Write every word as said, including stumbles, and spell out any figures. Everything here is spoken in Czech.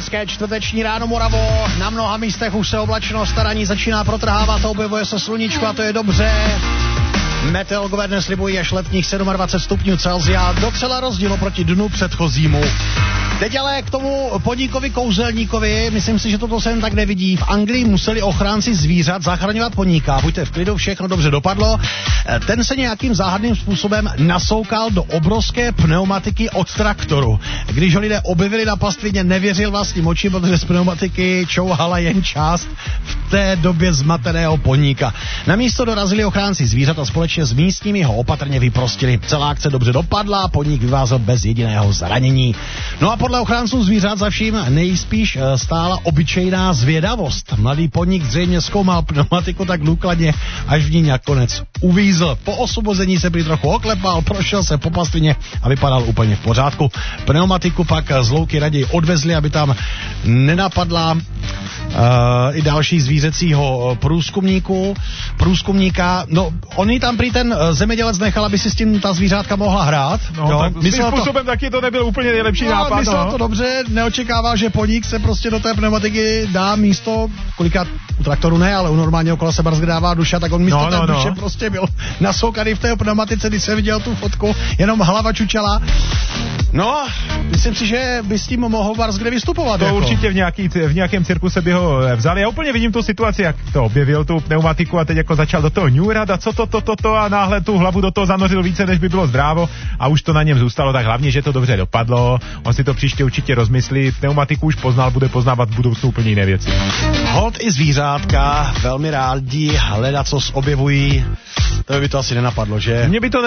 Hezké čtvrteční ráno, Moravo. Na mnoha místech už se oblačnost staraní začíná protrhávat, objevuje se sluníčko a to je dobře. Meteorologové dnes slibují až letních dvacet sedm stupňů Celsia, docela rozdíl oproti dnu předchozímu. Teď ale k tomu podníkovi kouzelníkovi, myslím si, že toto se jen tak nevidí. V Anglii museli ochránci zvířat zachraňovat podníka. Buďte v klidu, všechno dobře dopadlo. Ten se nějakým záhadným způsobem nasoukal do obrovské pneumatiky od traktoru. Když ho lidé objevili na pastvině, nevěřil vlastním očím, protože z pneumatiky čouhala jen část v té době zmateného podníka. Na místo dorazili ochránci zvířat a společně s místními ho opatrně vyprostili. Celá akce dobře dopadla, podník vyvázl bez jediného zranění. No a podle ochránců zvířat za vším nejspíš stála obyčejná zvědavost. Mladý podnik zřejmě zkoumal pneumatiku tak důkladně, až v ní nakonec uvízl. Po osvobození se prý trochu oklepal, prošel se po pastvině a vypadal úplně v pořádku. Pneumatiku pak z louky raději odvezli, aby tam nenapadla uh, i další zvířecího průzkumníku, průzkumníka. No, on ji tam prý ten zemědělec nechal, aby si s tím ta zvířátka mohla hrát. No, jo, tak svým způsobem to... taky to nebyl úplně nejlepší no, nápad. Myslel no. to dobře, neočekával, že podnik se prostě do té pneumatiky dá místo, kolikrát u traktoru ne, ale u normálního kola se barzky dává duša, tak on místo no, té no, duše no. prostě byl nasoukaný v té pneumatice, když jsem viděl tu fotku, jenom hlava čučela. No, myslím si, že by s tím mohl Barzkde vystupovat. To jako. určitě v, nějaký, v nějakém cirkuse by ho vzali. Já úplně vidím tu situaci, jak to objevil, tu pneumatiku a teď jako začal do toho ňůrat a co to, to, to, to a náhle tu hlavu do toho zanořil více, než by bylo zdrávo a už to na něm zůstalo, tak hlavně, že to dobře dopadlo. On si to příště určitě rozmyslí. Pneumatiku už poznal, bude poznávat v budoucnu úplně jiné věci. Hod i zvířátka velmi rádi hledat, co objevují. To by to asi nenapadlo, že? Mně by to